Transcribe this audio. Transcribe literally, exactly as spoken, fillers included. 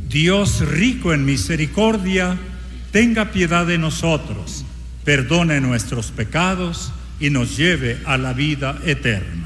Dios rico en misericordia, tenga piedad de nosotros, perdone nuestros pecados y nos lleve a la vida eterna.